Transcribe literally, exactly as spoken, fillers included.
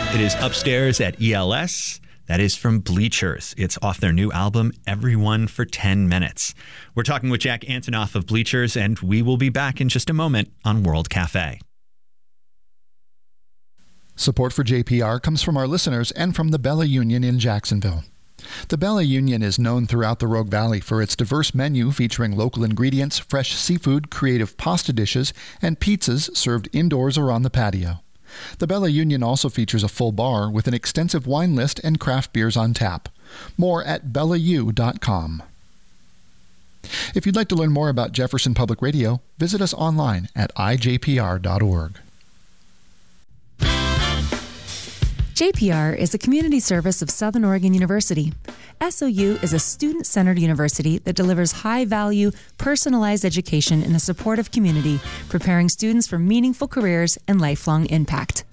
It is Upstairs at E L S. That is from Bleachers. It's off their new album, Everyone for ten minutes. We're talking with Jack Antonoff of Bleachers, and we will be back in just a moment on World Cafe. Support for J P R comes from our listeners and from the Bella Union in Jacksonville. The Bella Union is known throughout the Rogue Valley for its diverse menu featuring local ingredients, fresh seafood, creative pasta dishes, and pizzas served indoors or on the patio. The Bella Union also features a full bar with an extensive wine list and craft beers on tap. More at bella u dot com. If you'd like to learn more about Jefferson Public Radio, visit us online at i j p r dot org. J P R is a community service of Southern Oregon University. S O U is a student-centered university that delivers high-value, personalized education in a supportive community, preparing students for meaningful careers and lifelong impact.